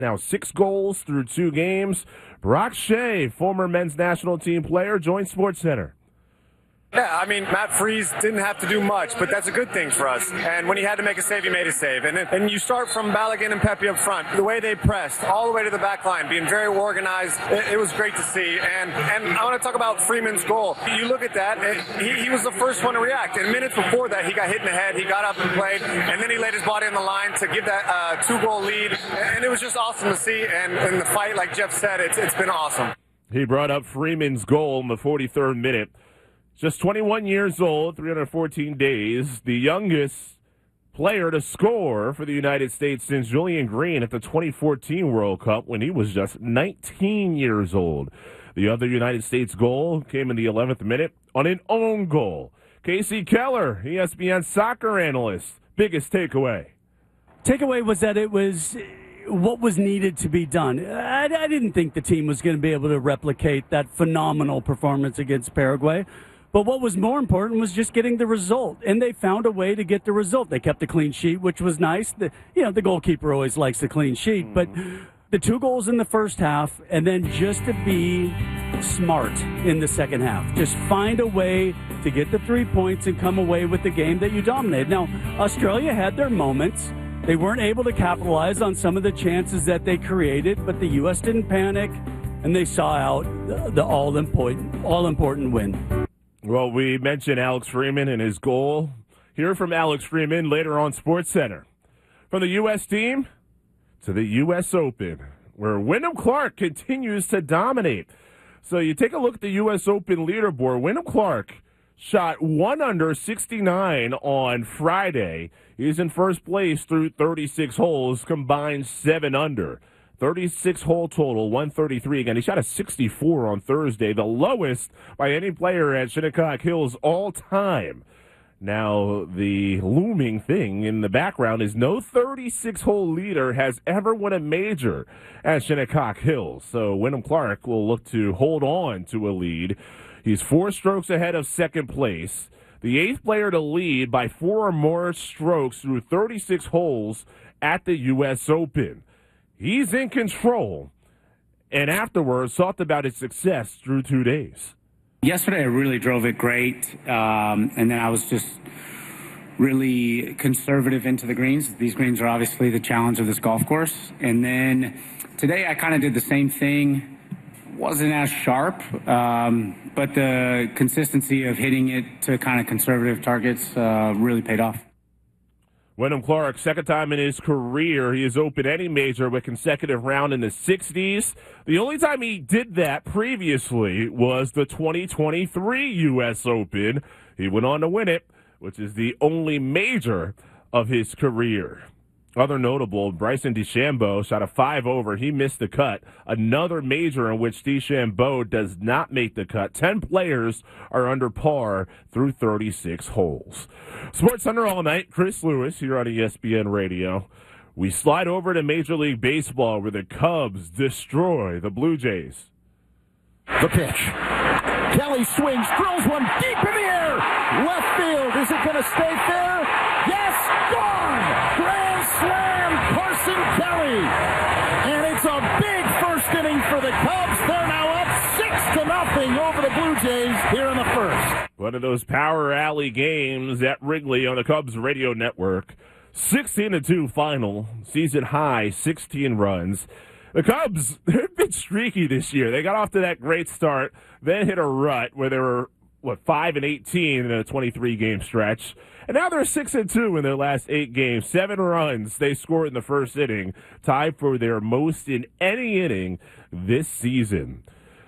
Now 6 goals through 2 games. Brock Shea, former men's national team player, joins SportsCenter. Yeah, I mean, Matt Freese didn't have to do much, but that's a good thing for us. And when he had to make a save, he made a save. And you start from Balogun and Pepe up front. The way they pressed, all the way to the back line, being very organized, it was great to see. And I want to talk about Freeman's goal. You look at that, he was the first one to react. And minutes before that, he got hit in the head, he got up and played, and then he laid his body on the line to give that 2-goal lead. And it was just awesome to see. And in the fight, like Jeff said, it's been awesome. He brought up Freeman's goal in the 43rd minute. Just 21 years old, 314 days, the youngest player to score for the United States since Julian Green at the 2014 World Cup when he was just 19 years old. The other United States goal came in the 11th minute on an own goal. Casey Keller, ESPN soccer analyst, biggest takeaway. Takeaway was that it was what was needed to be done. I didn't think the team was going to be able to replicate that phenomenal performance against Paraguay. But what was more important was just getting the result, and they found a way to get the result. They kept a clean sheet, which was nice. The goalkeeper always likes a clean sheet, but the 2 goals in the first half, and then just to be smart in the second half. Just find a way to get the 3 points and come away with the game that you dominated. Now, Australia had their moments. They weren't able to capitalize on some of the chances that they created, but the U.S. didn't panic, and they saw out the all-important win. Well, we mentioned Alex Freeman and his goal. Hear from Alex Freeman later on SportsCenter. From the U.S. team to the U.S. Open, where Wyndham Clark continues to dominate. So you take a look at the U.S. Open leaderboard. Wyndham Clark shot 1 under 69 on Friday. He's in first place through 36 holes, combined 7 under. 36-hole total, 133. Again, he shot a 64 on Thursday, the lowest by any player at Shinnecock Hills all time. Now, the looming thing in the background is no 36-hole leader has ever won a major at Shinnecock Hills. So Wyndham Clark will look to hold on to a lead. He's 4 strokes ahead of second place. The 8th player to lead by 4 or more strokes through 36 holes at the U.S. Open. He's in control, and afterwards talked about his success through 2 days. Yesterday I really drove it great, and then I was just really conservative into the greens. These greens are obviously the challenge of this golf course. And then today I kind of did the same thing. Wasn't as sharp, but the consistency of hitting it to kind of conservative targets really paid off. Wyndham Clark, second time in his career he has opened any major with consecutive round in the 60s. The only time he did that previously was the 2023 U.S. Open. He went on to win it, which is the only major of his career. Other notable, Bryson DeChambeau shot a 5-over. He missed the cut. Another major in which DeChambeau does not make the cut. 10 players are under par through 36 holes. SportsCenter all night. Chris Lewis here on ESPN Radio. We slide over to Major League Baseball where the Cubs destroy the Blue Jays. The pitch. Kelly swings, throws one deep in the air. Left field. Is it going to stay fair? Yes, gone. Grand slam, Carson Kelly. And it's a big first inning for the Cubs. They're now up 6-0 over the Blue Jays here in the first. One of those power alley games at Wrigley on the Cubs radio network. 16-2 final, season high, 16 runs. The Cubs, they've been streaky this year. They got off to that great start, then hit a rut where they were, 5-18 in a 23-game stretch. And now they're 6-2 in their last 8 games. 7 runs they scored in the first inning, tied for their most in any inning this season.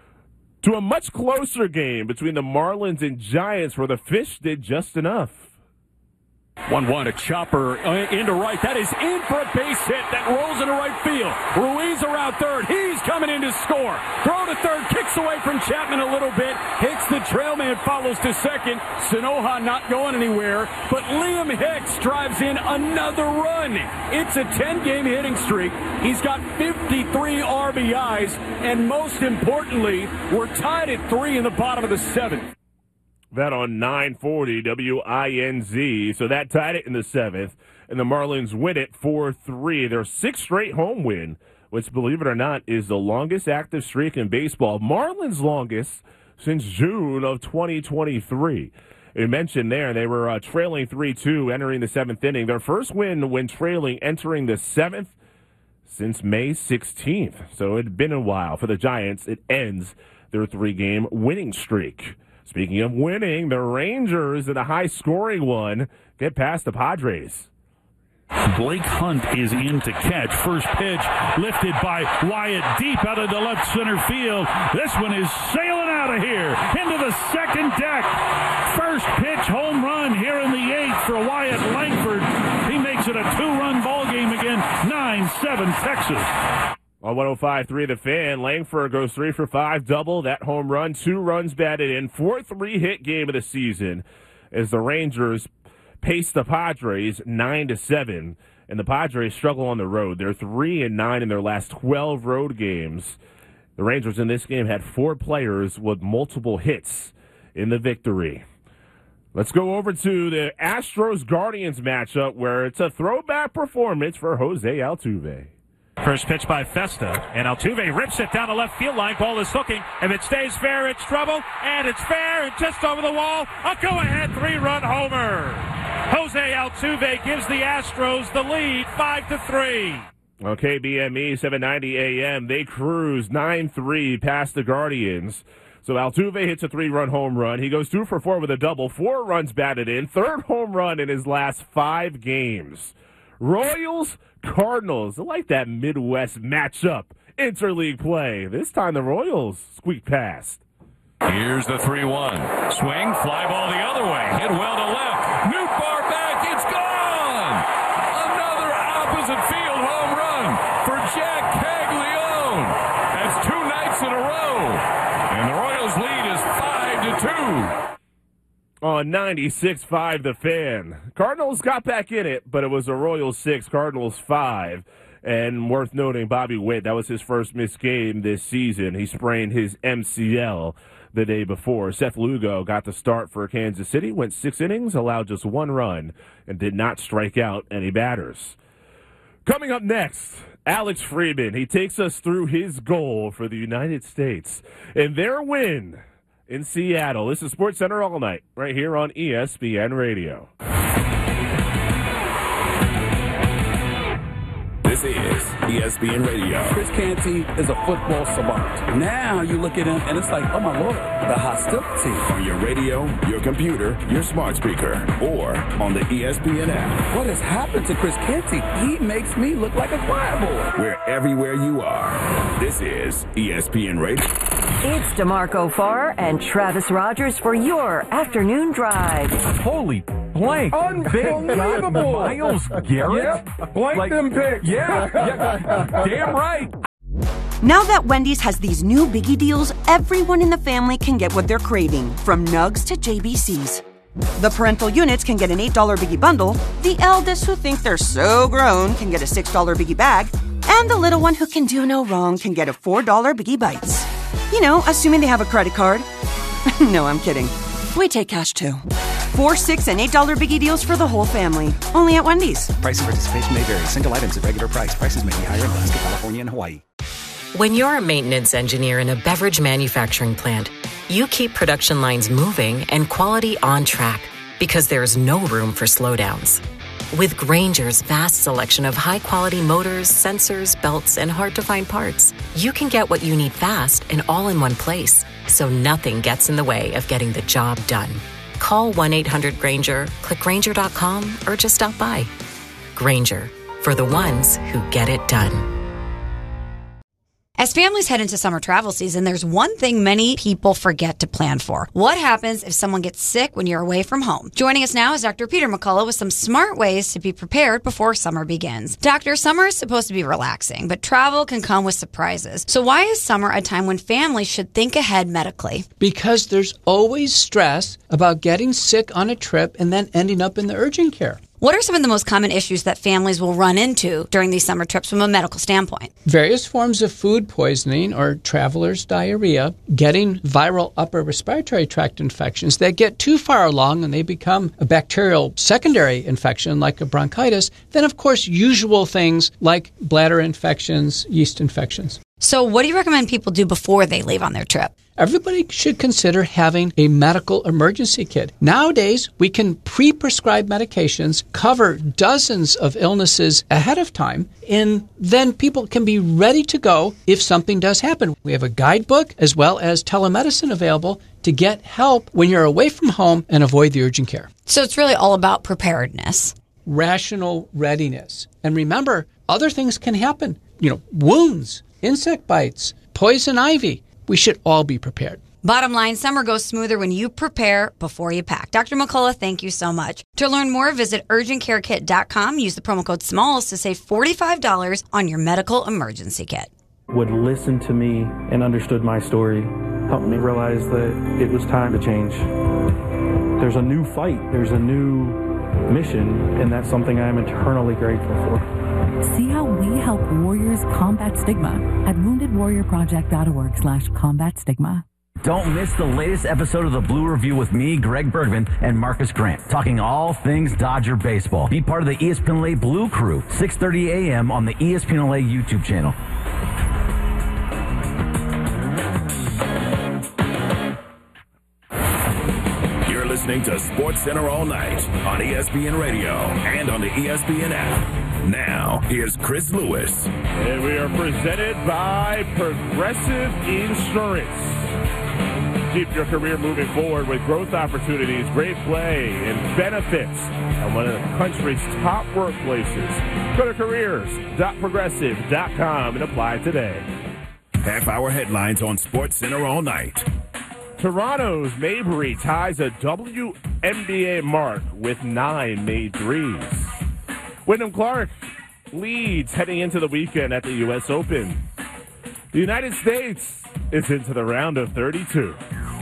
To a much closer game between the Marlins and Giants where the Fish did just enough. 1-1, a chopper into right. That is in for a base hit that rolls into right field. Ruiz around third. He's coming in to score. Throw to third, kicks away from Chapman a little bit. Hits the trail man, follows to second. Sanoja not going anywhere, but Liam Hicks drives in another run. It's a 10-game hitting streak. He's got 53 RBIs, and most importantly, we're tied at 3 in the bottom of the 7th. That on 940 WINZ. So that tied it in the 7th. And the Marlins win it 4-3. Their 6th straight home win which, believe it or not, is the longest active streak in baseball. Marlins' longest since June of 2023. You mentioned there they were trailing 3-2 entering the 7th inning. Their first win when trailing entering the 7th since May 16th. So it had been a while for the Giants. It ends their 3-game winning streak. Speaking of winning, the Rangers in a high-scoring one get past the Padres. Blake Hunt is in to catch. First pitch lifted by Wyatt deep out of the left center field. This one is sailing out of here into the second deck. First pitch home run here in the 8th for Wyatt Langford. He makes it a 2-run ball game again. 9-7 Texas. On 105.3 The Fan, Langford goes 3 for 5, double that home run, 2 runs batted in, 4th hit game of the season as the Rangers pace the Padres 9-7, and the Padres struggle on the road. They're 3-9 in their last 12 road games. The Rangers in this game had 4 players with multiple hits in the victory. Let's go over to the Astros-Guardians matchup, where it's a throwback performance for Jose Altuve. First pitch by Festa, and Altuve rips it down the left field line. Ball is hooking. If it stays fair, it's trouble, and it's fair, and just over the wall, a go-ahead 3-run homer. Jose Altuve gives the Astros the lead, 5-3. Okay, BME 790 AM. They cruise 9-3 past the Guardians. So Altuve hits a 3-run home run. He goes 2 for 4 with a double, 4 runs batted in, 3rd home run in his last 5 games. Royals, Cardinals. I like that Midwest matchup. Interleague play. This time the Royals squeak past. Here's the 3-1. Swing, fly ball the other way. Hit well to left. Nootbaar back. It's gone. Another opposite field home run for Jack Caglione. That's 2 nights in a row. And the Royals lead is 5-2. On 96.5 The Fan. Cardinals got back in it, but it was a Royals 6, Cardinals 5. And worth noting, Bobby Witt, that was his first missed game this season. He sprained his MCL the day before. Seth Lugo got the start for Kansas City, went 6 innings, allowed just 1 run, and did not strike out any batters. Coming up next, Alex Freeman. He takes us through his goal for the United States and their win in Seattle. This is SportsCenter All Night, right here on ESPN Radio. This is ESPN Radio. Chris Canty is a football savant. Now you look at him, and it's like, oh, my Lord, the hostility. On your radio, your computer, your smart speaker, or on the ESPN app. What has happened to Chris Canty? He makes me look like a choir boy. We're everywhere you are. This is ESPN Radio. It's DeMarco Farr and Travis Rogers for your afternoon drive. Holy blank. Unbelievable. Myles Garrett? Yeah, blank them picks. Yeah, damn right. Now that Wendy's has these new Biggie deals, everyone in the family can get what they're craving, from Nugs to JBCs. The parental units can get an $8 Biggie bundle, the eldest who think they're so grown can get a $6 Biggie bag, and the little one who can do no wrong can get a $4 Biggie Bites. You know, assuming they have a credit card. No, I'm kidding. We take cash too. 4, $6, and $8 Biggie deals for the whole family. Only at Wendy's. Price and participation may vary. Single items at regular price. Prices may be higher in Alaska, California, and Hawaii. When you're a maintenance engineer in a beverage manufacturing plant, you keep production lines moving and quality on track because there's no room for slowdowns. With Grainger's vast selection of high-quality motors, sensors, belts, and hard-to-find parts, you can get what you need fast and all in one place, so nothing gets in the way of getting the job done. Call 1-800-GRAINGER, click Grainger.com, or just stop by. Grainger, for the ones who get it done. As families head into summer travel season, there's one thing many people forget to plan for. What happens if someone gets sick when you're away from home? Joining us now is Dr. Peter McCullough with some smart ways to be prepared before summer begins. Doctor, summer is supposed to be relaxing, but travel can come with surprises. So why is summer a time when families should think ahead medically? Because there's always stress about getting sick on a trip and then ending up in the urgent care. What are some of the most common issues that families will run into during these summer trips from a medical standpoint? Various forms of food poisoning or traveler's diarrhea, getting viral upper respiratory tract infections that get too far along and they become a bacterial secondary infection like a bronchitis, then of course usual things like bladder infections, yeast infections. So what do you recommend people do before they leave on their trip? Everybody should consider having a medical emergency kit. Nowadays, we can pre-prescribe medications, cover dozens of illnesses ahead of time, and then people can be ready to go if something does happen. We have a guidebook as well as telemedicine available to get help when you're away from home and avoid the urgent care. So it's really all about preparedness. Rational readiness. And remember, other things can happen. Wounds, insect bites, poison ivy. We should all be prepared. Bottom line, summer goes smoother when you prepare before you pack. Dr. McCullough, thank you so much. To learn more, visit urgentcarekit.com. Use the promo code SMALLS to save $45 on your medical emergency kit. Would listen to me and understood my story, helped me realize that it was time to change. There's a new fight. There's a new mission, and that's something I'm eternally grateful for. See how we help warriors combat stigma at woundedwarriorproject.org/combat stigma. Don't miss the latest episode of the Blue Review with me, Greg Bergman, and Marcus Grant, talking all things Dodger baseball. Be part of the ESPN LA Blue Crew, 6:30 a.m. on the ESPN LA YouTube channel. You're listening to Sports Center all night on ESPN Radio and on the ESPN app. Now, here's Chris Lewis. And we are presented by Progressive Insurance. Keep your career moving forward with growth opportunities, great play, and benefits at one of the country's top workplaces. Go to careers.progressive.com and apply today. Half-hour headlines on Sports Center all night. Toronto's Mabry ties a WNBA mark with 9 made threes. Wyndham Clark leads heading into the weekend at the U.S. Open. The United States is into the round of 32.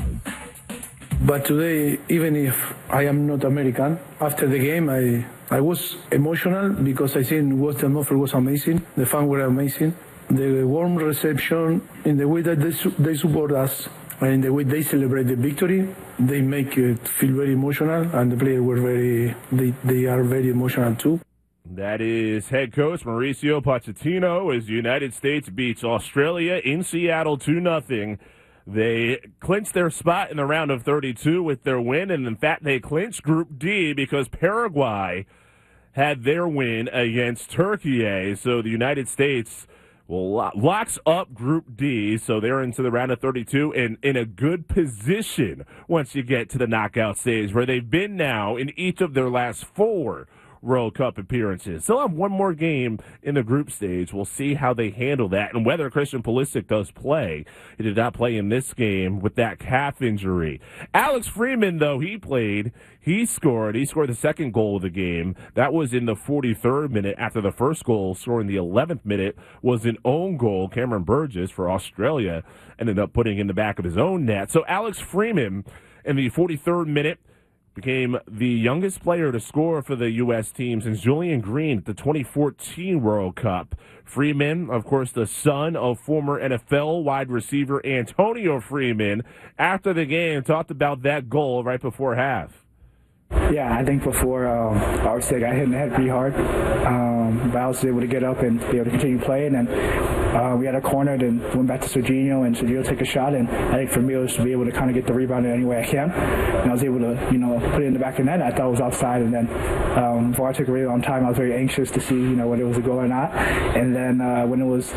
But today, even if I am not American, after the game I was emotional because I think what the offer was amazing. The fans were amazing. The warm reception in the way that they support us and in the way they celebrate the victory, they make it feel very emotional, and the players were they are very emotional too. That is head coach Mauricio Pochettino as the United States beats Australia in Seattle 2-0. They clinched their spot in the round of 32 with their win, and in fact they clinched Group D because Paraguay had their win against Turkey. So the United States locks up Group D, so they're into the round of 32 and in a good position once you get to the knockout stage, where they've been now in each of their last 4 World Cup appearances. They'll have one more game in the group stage. We'll see how they handle that and whether Christian Pulisic does play. He did not play in this game with that calf injury. Alex Freeman, though, he played. He scored the second goal of the game. That was in the 43rd minute after the first goal. Scoring the 11th minute was an own goal. Cameron Burgess for Australia ended up putting in the back of his own net. So Alex Freeman in the 43rd minute became the youngest player to score for the U.S. team since Julian Green at the 2014 World Cup. Freeman, of course, the son of former NFL wide receiver Antonio Freeman, after the game talked about that goal right before half. Yeah, I think before I was sick, I hit in the head pretty hard, but I was able to get up and be able to continue playing. And we had a corner, then went back to Serginho, and Serginho took a shot. And I think for me, it was to be able to kind of get the rebound in any way I can. And I was able to, put it in the back of the net. I thought it was offside, and then before I took a really long time, I was very anxious to see, whether it was a goal or not. And then when it was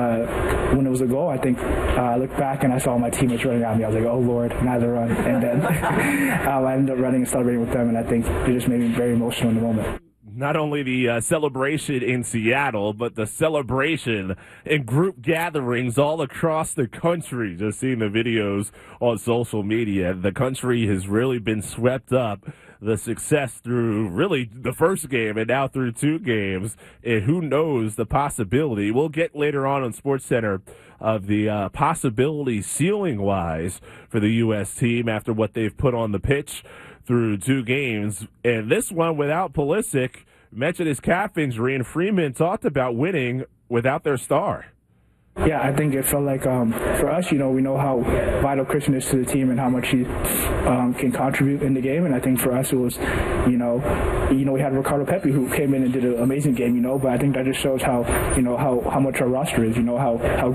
a goal, I think I looked back and I saw my teammates running around me. I was like, oh Lord, now they're running. And then I ended up running and celebrating with them. And I think it just made me very emotional in the moment. Not only the celebration in Seattle, but the celebration in group gatherings all across the country. Just seeing the videos on social media, the country has really been swept up. The success through really the first game and now through 2 games. And who knows the possibility. We'll get later on SportsCenter of the possibility ceiling-wise for the U.S. team after what they've put on the pitch through 2 games. And this one without Pulisic, mentioned his calf injury, and Freeman talked about winning without their star. Yeah, I think it felt like for us, we know how vital Christian is to the team and how much he can contribute in the game. And I think for us, it was, we had Ricardo Pepi who came in and did an amazing game, but I think that just shows how, how much our roster is, how